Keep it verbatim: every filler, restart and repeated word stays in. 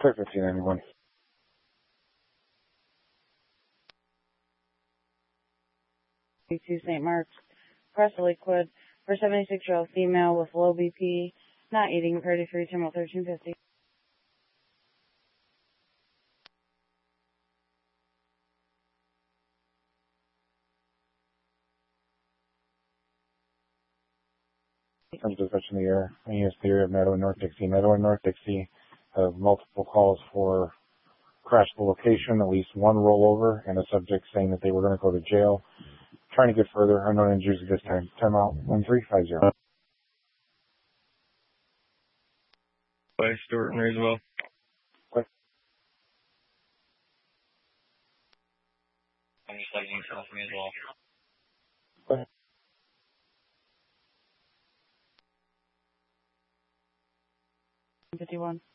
Clear fifteen ninety-one. To Saint Mark's, Crest Liquid, for seventy-six-year-old female with low B P, not eating, thirty-three, terminal thirteen fifty. Comes dispatch in the air. I use theory of Meadow and North Dixie. Meadow and North Dixie have multiple calls for crash the location, at least one rollover, and a subject saying that they were going to go to jail. Trying to get further. Unknown injuries at this time. Time out. one three five zero. By Stuart and Roosevelt. What? I'm just letting you tell me as well. What? fifty-one.